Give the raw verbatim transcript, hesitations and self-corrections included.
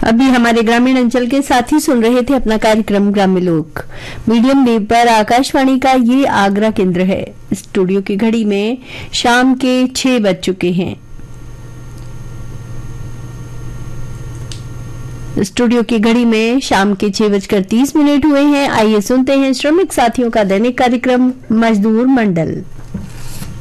अभी हमारे ग्रामीण अंचल के साथी सुन रहे थे अपना कार्यक्रम ग्राम्य लोक मीडियम वेव पर आकाशवाणी का ये आगरा केंद्र है। स्टूडियो की घड़ी में शाम के छह बज चुके हैं। स्टूडियो की घड़ी में शाम के छह बजकर तीस मिनट हुए हैं। आइए सुनते हैं श्रमिक साथियों का दैनिक कार्यक्रम मजदूर मंडल।